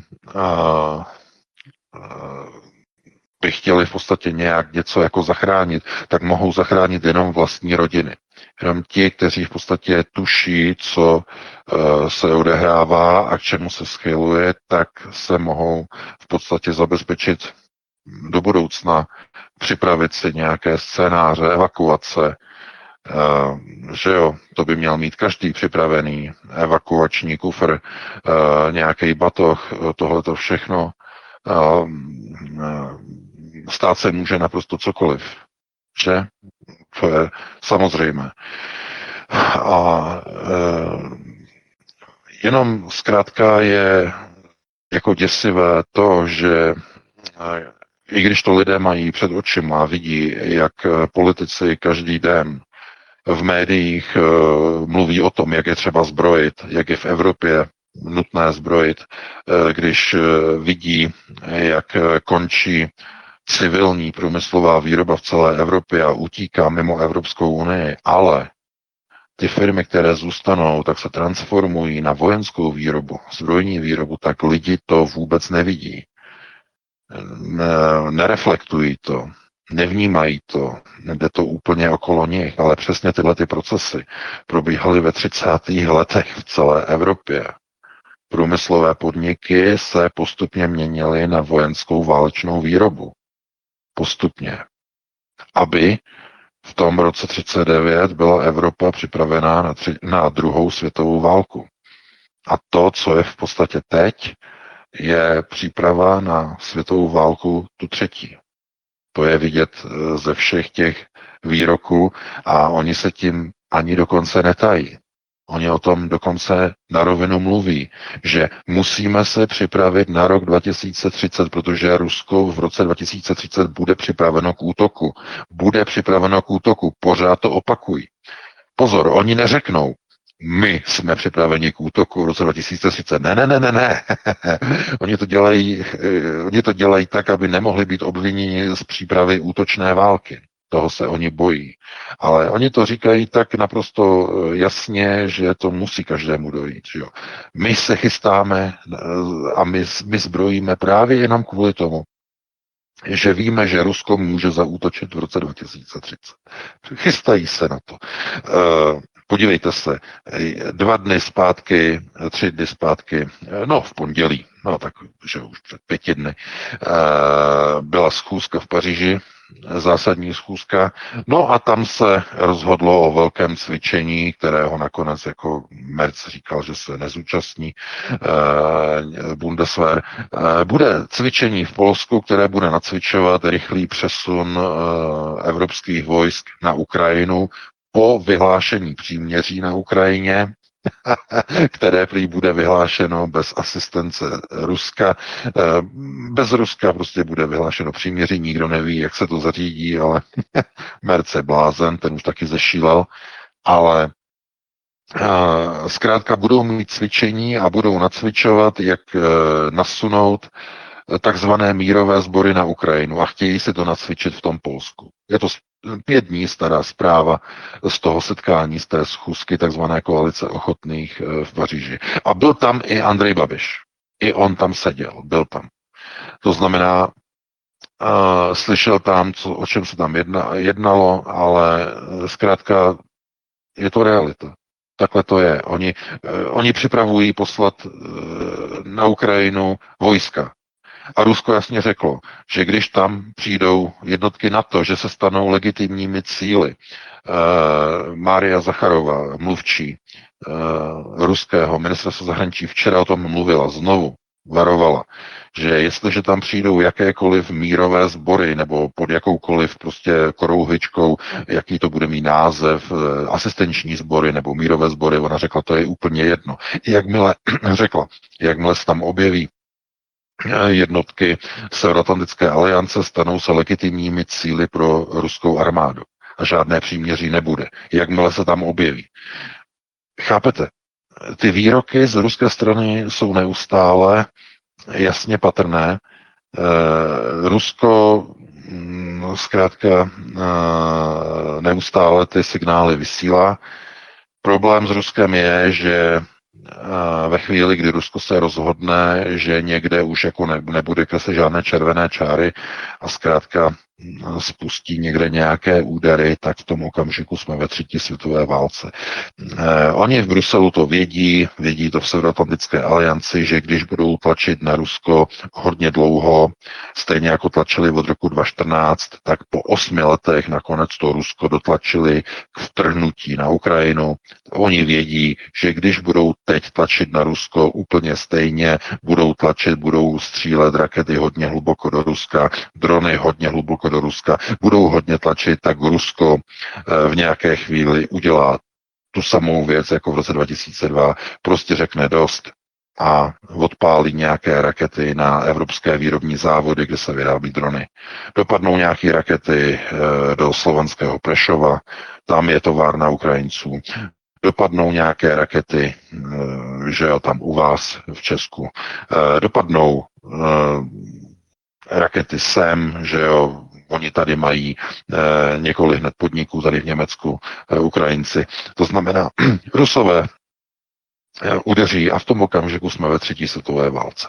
by chtěli v podstatě nějak něco jako zachránit, tak mohou zachránit jenom vlastní rodiny. Jenom ti, kteří v podstatě tuší, co uh, se odehrává a k čemu se schyluje, tak se mohou v podstatě zabezpečit do budoucna, připravit si nějaké scénáře, evakuace, uh, že jo, to by měl mít každý připravený, evakuační kufr, uh, nějaký batoh, tohleto všechno. Uh, uh, stát se může naprosto cokoliv, že? To je samozřejmé. A e, jenom zkrátka je jako děsivé to, že i když to lidé mají před očima a vidí, jak politici každý den v médiích mluví o tom, jak je třeba zbrojit, jak je v Evropě nutné zbrojit, když vidí, jak končí civilní průmyslová výroba v celé Evropě a utíká mimo Evropskou unii, ale ty firmy, které zůstanou, tak se transformují na vojenskou výrobu, zbrojní výrobu, tak lidi to vůbec nevidí. Nereflektují to, nevnímají to, jde to úplně okolo nich, ale přesně tyhle ty procesy probíhaly ve třicátých letech v celé Evropě. Průmyslové podniky se postupně měnily na vojenskou válečnou výrobu. Postupně. Aby v tom roce třicet devět byla Evropa připravená na, tři, na druhou světovou válku. A to, co je v podstatě teď, je příprava na světovou válku tu třetí. To je vidět ze všech těch výroků a oni se tím ani dokonce netají. Oni o tom dokonce na rovinu mluví, že musíme se připravit na rok dva tisíce třicet, protože Rusko v roce dva tisíce třicet bude připraveno k útoku. Bude připraveno k útoku, pořád to opakují. Pozor, oni neřeknou, my jsme připraveni k útoku v roce dva tisíce třicet. Ne, ne, ne, ne, ne. oni, to dělají, oni to dělají tak, aby nemohli být obviněni z přípravy útočné války. Toho se oni bojí. Ale oni to říkají tak naprosto jasně, že to musí každému dojít. Jo. My se chystáme a my, my zbrojíme právě jenom kvůli tomu, že víme, že Rusko může zaútočit v roce dva tisíce třicet. Chystají se na to. Podívejte se, dva dny zpátky, tři dny zpátky, no v pondělí, no tak, že už před pěti dny, byla schůzka v Paříži, zásadní schůzka, no a tam se rozhodlo o velkém cvičení, kterého nakonec jako Merz říkal, že se nezúčastní, Bundeswehr. Bude cvičení v Polsku, které bude nacvičovat rychlý přesun evropských vojsk na Ukrajinu po vyhlášení příměří na Ukrajině, které prý bude vyhlášeno bez asistence Ruska. Bez Ruska prostě bude vyhlášeno příměří, nikdo neví, jak se to zařídí, ale Merz je blázen, ten už taky zešílel, ale zkrátka budou mít cvičení a budou nacvičovat, jak nasunout takzvané mírové sbory na Ukrajinu a chtějí si to nacvičit v tom Polsku. Je to pět dní stará zpráva z toho setkání, z té schůzky takzvané koalice ochotných v Paříži. A byl tam i Andrej Babiš. I on tam seděl, byl tam. To znamená, uh, slyšel tam, co, o čem se tam jedna, jednalo, ale zkrátka je to realita. Takhle to je. Oni, uh, oni připravují poslat uh, na Ukrajinu vojska. A Rusko jasně řeklo, že když tam přijdou jednotky NATO, že se stanou legitimními cíli. Uh, Mária Zacharová, mluvčí uh, ruského ministerstva zahraničí, včera o tom mluvila, znovu varovala, že jestliže tam přijdou jakékoliv mírové sbory nebo pod jakoukoliv prostě korouhvičkou, jaký to bude mít název, asistenční sbory nebo mírové sbory, ona řekla, to je úplně jedno. Jakmile řekla, jakmile se tam objeví jednotky Severoatlantické aliance, stanou se legitimními cíli pro ruskou armádu. A žádné příměří nebude. Jakmile se tam objeví. Chápete? Ty výroky z ruské strany jsou neustále jasně patrné. E, Rusko m, zkrátka e, neustále ty signály vysílá. Problém s Ruskem je, že ve chvíli, kdy Rusko se rozhodne, že někde už jako ne, nebude kreslit žádné červené čáry a zkrátka spustí někde nějaké údery, tak v tom okamžiku jsme ve třetí světové válce. Eh, oni v Bruselu to vědí, vědí to v Severoatlantické alianci, že když budou tlačit na Rusko hodně dlouho, stejně jako tlačili od roku dva tisíce čtrnáct, tak po osmi letech nakonec to Rusko dotlačili k vtrhnutí na Ukrajinu. Oni vědí, že když budou teď tlačit na Rusko úplně stejně, budou tlačit, budou střílet rakety hodně hluboko do Ruska, drony hodně hluboko do Ruska, budou hodně tlačit, tak Rusko v nějaké chvíli udělá tu samou věc jako v roce dva tisíce dva, prostě řekne dost, a odpálí nějaké rakety na evropské výrobní závody, kde se vyrábí drony. Dopadnou nějaké rakety do slovanského Prešova, tam je továrna Ukrajinců. Dopadnou nějaké rakety, že jo, tam u vás v Česku. Dopadnou rakety sem, že jo, oni tady mají několik hned podniků tady v Německu, Ukrajinci. To znamená, Rusové udeří a v tom okamžiku jsme ve třetí světové válce.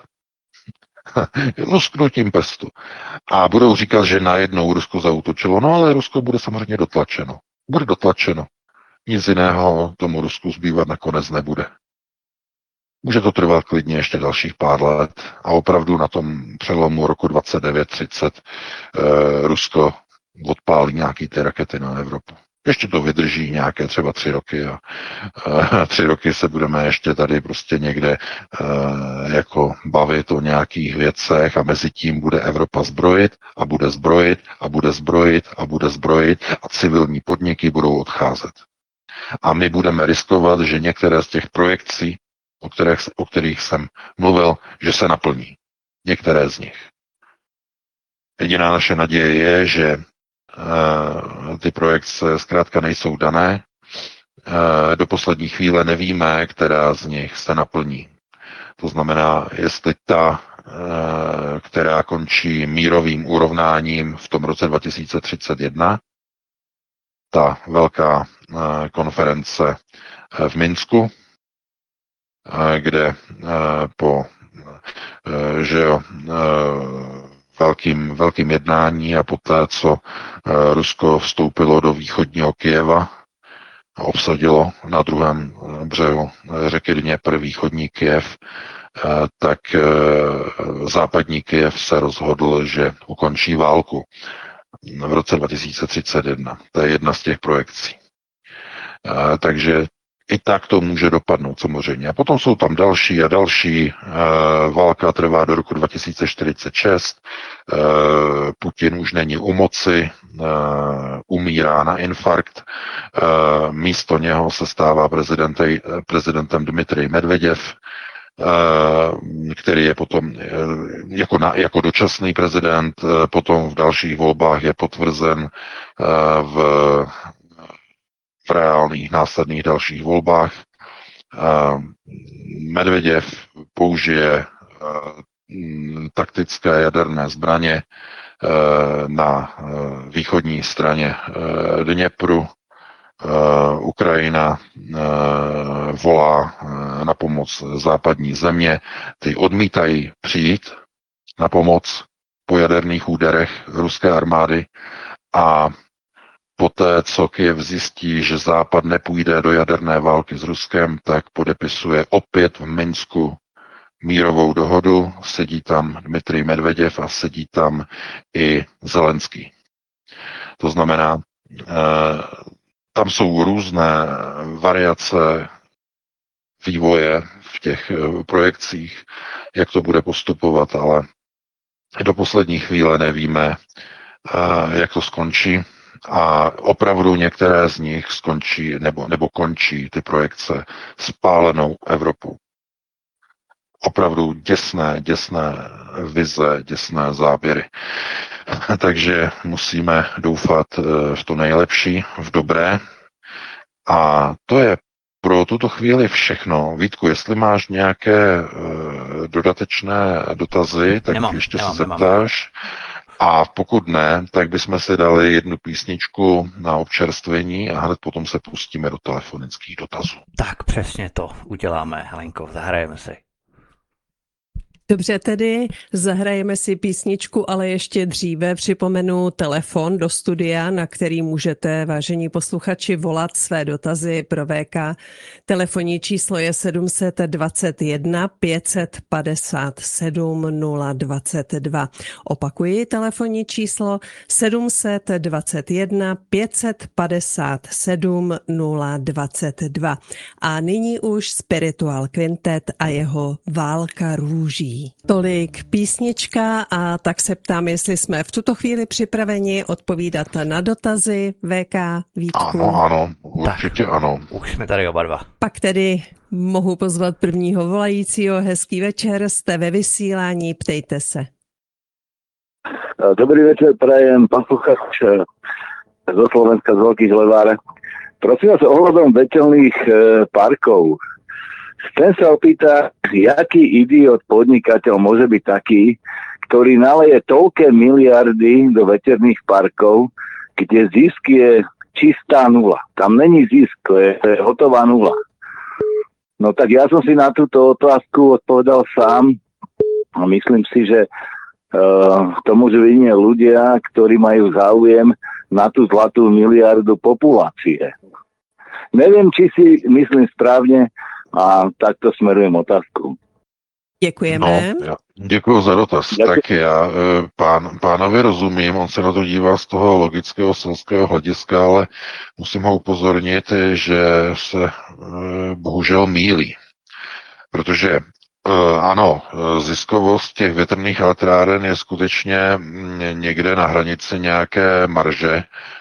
Lusknutím prstu. A budou říkat, že najednou Rusko zaútočilo. No ale Rusko bude samozřejmě dotlačeno. Bude dotlačeno. Nic jiného tomu Rusku zbývat nakonec nebude. Může to trvat klidně ještě dalších pár let a opravdu na tom přelomu roku dvacet devět třicet eh, Rusko odpálí nějaký ty rakety na Evropu. Ještě to vydrží nějaké třeba tři roky a uh, tři roky se budeme ještě tady prostě někde uh, jako bavit o nějakých věcech a mezi tím bude Evropa zbrojit a bude zbrojit a bude zbrojit a bude zbrojit a civilní podniky budou odcházet. A my budeme riskovat, že některé z těch projekcí, o kterých, o kterých jsem mluvil, že se naplní. Některé z nich. Jediná naše naděje je, že ty projekce zkrátka nejsou dané. Do poslední chvíle nevíme, která z nich se naplní. To znamená, jestli ta, která končí mírovým urovnáním v tom roce dva tisíce třicet jedna, ta velká konference v Minsku, kde po že jo, velkým, velkým jednání a poté, co Rusko vstoupilo do východního Kyjeva a obsadilo na druhém břehu řeky Dněpr východní Kyjev, tak západní Kyjev se rozhodl, že ukončí válku v roce dva tisíce třicet jedna. To je jedna z těch projekcí. Takže i tak to může dopadnout samozřejmě. A potom jsou tam další a další. Válka trvá do roku dva tisíce čtyřicet šest. Putin už není u moci, umírá na infarkt. Místo něho se stává prezidentem Dmitrij Medveděv, který je potom jako, na, jako dočasný prezident, potom v dalších volbách je potvrzen v v reálných následných dalších volbách. Medveděv použije taktické jaderné zbraně na východní straně Dněpru. Ukrajina volá na pomoc západní země. Ty odmítají přijít na pomoc po jaderných úderech ruské armády a poté, co Kyjev zjistí, že Západ nepůjde do jaderné války s Ruskem, tak podepisuje opět v Minsku mírovou dohodu. Sedí tam Dmitrij Medveděv a sedí tam i Zelenský. To znamená, tam jsou různé variace vývoje v těch projekcích, jak to bude postupovat, ale do poslední chvíle nevíme, jak to skončí. A opravdu některé z nich skončí nebo, nebo končí ty projekce spálenou Evropou. Opravdu děsné, děsné vize, děsné záběry. Takže musíme doufat v to nejlepší, v dobré. A to je pro tuto chvíli všechno. Vítku, jestli máš nějaké uh, dodatečné dotazy, tak nemám, ještě nemám, se zeptáš. Nemám. A pokud ne, tak bychom si dali jednu písničku na občerstvení a hned potom se pustíme do telefonických dotazů. Tak přesně to uděláme, Helenko, zahrajeme si. Dobře, tedy zahrajeme si písničku, ale ještě dříve připomenu telefon do studia, na který můžete, vážení posluchači, volat své dotazy pro V K. Telefonní číslo je sedm dva jedna pět padesát sedm nula dvacet dva. Opakuji telefonní číslo sedm dva jedna pět padesát sedm nula dvacet dva. A nyní už Spiritual Quintet a jeho Válka růží. neví. Tolik písnička a tak se ptám, jestli jsme v tuto chvíli připraveni odpovídat na dotazy. V K, Vítku. Ano, ano, určitě Tak, ano. už jsme tady oba dva. Pak tedy mohu pozvat prvního volajícího. Hezký večer, jste ve vysílání, ptejte se. Dobrý večer, prajem posluchač zo Slovenska, z Veľkých Levár. Prosím vás ohľadom vetelných e, parkov. Chcem sa opýtať, jaký idiot podnikateľ môže byť taký, ktorý naleje toľké miliardy do veterných parkov, kde zisk je čistá nula. Tam není zisk, to je, to je hotová nula. No tak ja som si na túto otázku odpovedal sám a myslím si, že Uh, to môžu byť ľudia, ktorí majú záujem na tú zlatú miliardu populácie. Neviem, či si myslím správne a takto smerujem otázku. Děkujeme. No, já děkuji za dotaz. Děkuji. Tak já pán, pánovi rozumím, on se na to dívá z toho logického selského hlediska, ale musím ho upozornit, že se bohužel mýlí. Protože ano, ziskovost těch větrných elektráren je skutečně někde na hranici nějaké marže,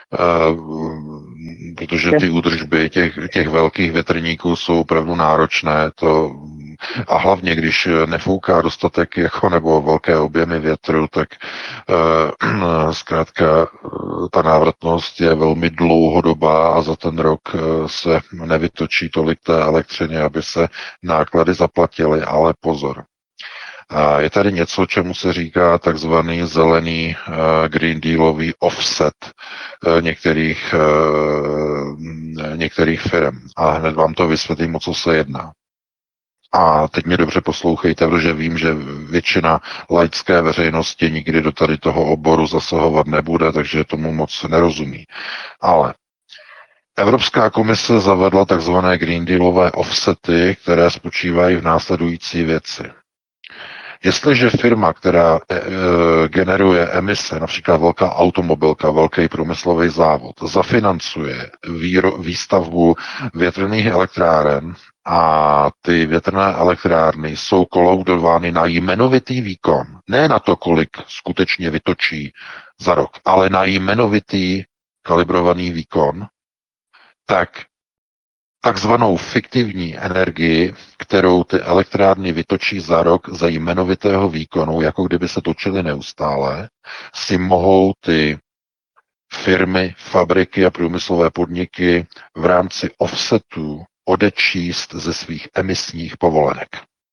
protože ty údržby těch, těch velkých větrníků jsou opravdu náročné. To, a hlavně, když nefouká dostatek jako nebo velké objemy větru, tak uh, zkrátka ta návratnost je velmi dlouhodobá a za ten rok se nevytočí tolik té elektřiny, aby se náklady zaplatily. Ale pozor. Je tady něco, čemu se říká takzvaný zelený uh, Green Dealový offset uh, některých, uh, některých firm. A hned vám to vysvětlím, o co se jedná. A teď mě dobře poslouchejte, protože vím, že většina laické veřejnosti nikdy do tady toho oboru zasahovat nebude, takže tomu moc nerozumí. Ale Evropská komise zavedla takzvané Green Dealové offsety, které spočívají v následující věci. Jestliže firma, která e, generuje emise, například velká automobilka, velký průmyslový závod, zafinancuje výro, výstavbu větrných elektráren a ty větrné elektrárny jsou kolaudovány na jmenovitý výkon, ne na to, kolik skutečně vytočí za rok, ale na jmenovitý kalibrovaný výkon, tak takzvanou fiktivní energii, kterou ty elektrárny vytočí za rok za jmenovitého výkonu, jako kdyby se točily neustále, si mohou ty firmy, fabriky a průmyslové podniky v rámci offsetů odečíst ze svých emisních povolenek.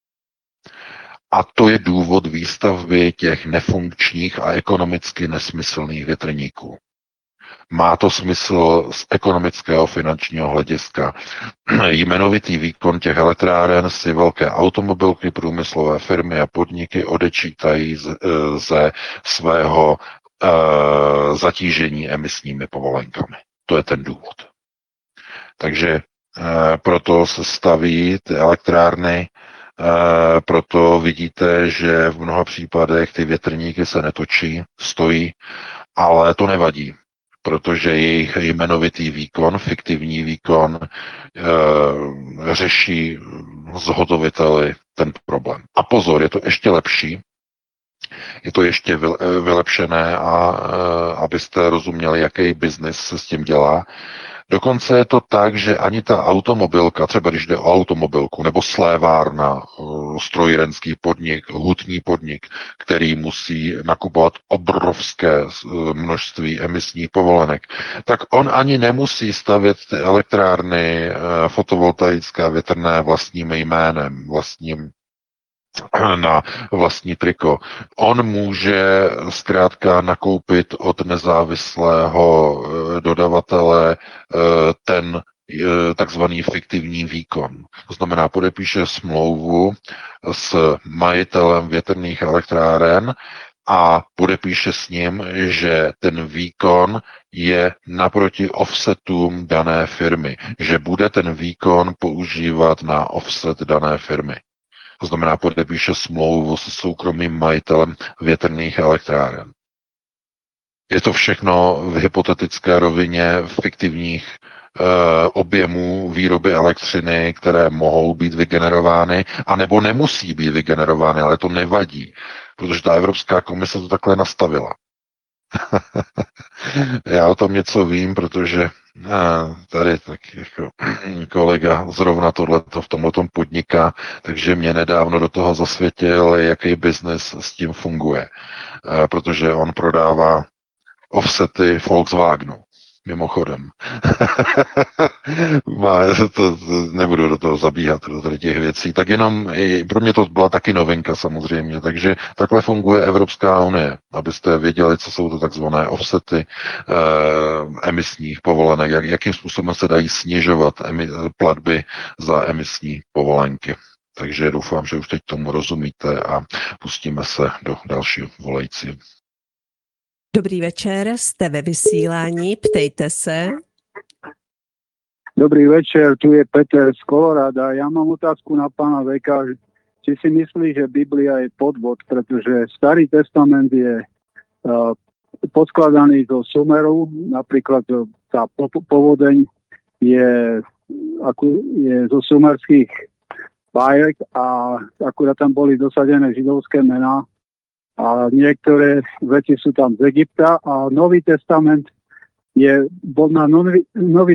A to je důvod výstavby těch nefunkčních a ekonomicky nesmyslných větrníků. Má to smysl z ekonomického finančního hlediska. Jmenovitý výkon těch elektráren si velké automobilky, průmyslové firmy a podniky odečítají ze, ze svého e, zatížení emisními povolenkami. To je ten důvod. Takže e, proto se staví ty elektrárny, e, proto vidíte, že v mnoha případech ty větrníky se netočí, stojí, ale to nevadí, protože jejich jmenovitý výkon, fiktivní výkon, e, řeší zhotoviteli ten problém. A pozor, je to ještě lepší, je to ještě vylepšené, a e, abyste rozuměli, jaký biznis se s tím dělá. Dokonce je to tak, že ani ta automobilka, třeba když jde o automobilku, nebo slévárna, strojírenský podnik, hutní podnik, který musí nakupovat obrovské množství emisních povolenek, tak on ani nemusí stavět ty elektrárny fotovoltaické a větrné vlastním jménem, vlastním na vlastní triko. On může zkrátka nakoupit od nezávislého dodavatele ten takzvaný fiktivní výkon. To znamená, podepíše smlouvu s majitelem větrných elektráren a podepíše s ním, že ten výkon je naproti offsetům dané firmy, že bude ten výkon používat na offset dané firmy. To znamená, podepíše smlouvu se soukromým majitelem větrných elektráren. Je to všechno v hypotetické rovině fiktivních objemů výroby elektřiny, které mohou být vygenerovány, anebo nemusí být vygenerovány, ale to nevadí, protože ta Evropská komise to takhle nastavila. Já o tom něco vím, protože tady tak jako kolega zrovna tohleto v tomhletom podniká, takže mě nedávno do toho zasvětil, jaký biznis s tím funguje. Protože on prodává offsety Volkswagenu. Mimochodem. Má, to, to, nebudu do toho zabíhat, do tady těch věcí. Tak jenom, pro mě to byla taky novinka samozřejmě, takže takhle funguje Evropská unie, abyste věděli, co jsou to takzvané offsety eh, emisních povolenek, jak, jakým způsobem se dají snižovat emi, platby za emisní povolenky. Takže doufám, že už teď tomu rozumíte a pustíme se do dalšího volajícího. Dobrý večer, jste ve vysílání, ptejte se. Dobrý večer, tu je Peter z Kolorada. Ja mám otázku na pána Veka, či si myslí, že Biblia je podvod, pretože Starý testament je uh, poskladaný zo Sumeru, napríklad tá povodeň je, ako, je zo sumerských bájek a akurát tam boli dosadené židovské mená. A niektoré veci sú tam z Egypta a Nový testament je, bol na Nový, Nový